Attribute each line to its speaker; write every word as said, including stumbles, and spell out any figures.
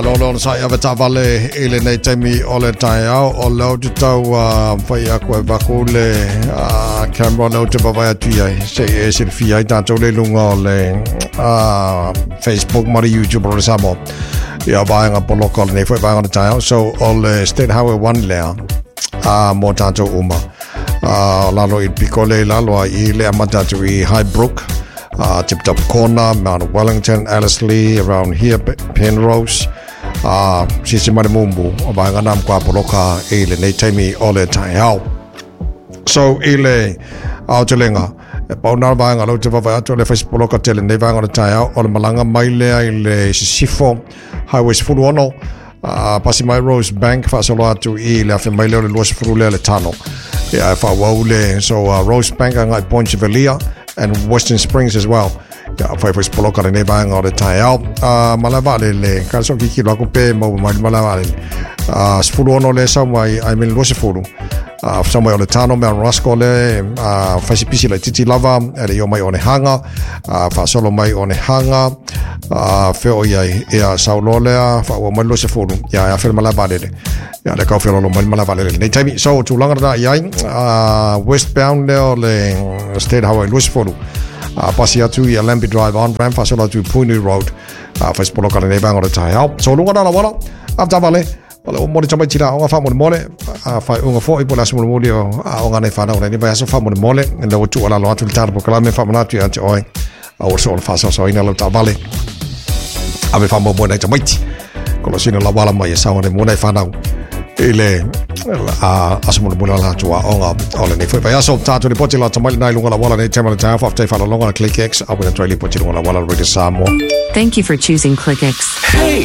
Speaker 1: Lolo sa ia veta vale ile nei temi ole tai au o lo te tau fai a koe vakule a camera no te bavai atu ai se e se fi ai tanto le lunga o le Facebook mari YouTube o le samo ia vai nga polo kol nei fai vai nga tai au so o le State Highway one lea a mo tanto uma a lalo i pikole lalo i le amatatu i Highbrook uh, Tip Top Corner, Mount Wellington, Alice Lee, around here, Penrose. Uh, sisi mare mumbu o ba ngana mkwa poloka ile nei taimi ole tai hau so ile au telenga e pauna ba ngalo te va atu le Facebook poloka tele nei va ngana tai hau ole malanga maile ile sifo highways fulu ono uh, pasi mai Rose Bank fa solo atu ile afi maile ole lo sifuru le tano ya fa waule so uh, Rose Bank anga Point Velia and Western Springs as well. Ya fai fai poloka nei va ngana tai hau uh, malava le le kaso ki lo ko pe mo malava le uh, sifuru ono le sa mai I mean lo sifuru uh, somewhere on the tano me rasco le uh, fai pisi le titi lava ele yo mai one hanga uh, fa solo mai one hanga uh, feo ia ia saulolea fa o mai lo sifuru ya ya fer malava le ya le ka fer lo mai malava le nei time so tu langa da ia uh, westbound le le State Highway lo sifuru Uh, pasi atu i Lambi Drive on ramp fa solo atu Puni Road uh, fa spolo kana nei bang o tai hau so lunga na wala afta vale wala o moni tama tira o fa mo mole uh, fa unga fo i pola sumo moli o o ngane fa na ni va so fa mo mole en lo tu ala lo atu tar po kala me fa mo atu ati oi o so fa so so ina lo ta vale ave fa mo bona tama ti ko lo sino la wala mai sa mo mo nei fa na ile a asmo mo la tu onga ole nei foi vai so tato ni poti la tamai nai lunga la wala nei tema ta fa fa la longa ClickX abu na try li poti lunga la wala ready samo.
Speaker 2: Thank you for choosing ClickX.
Speaker 3: Hey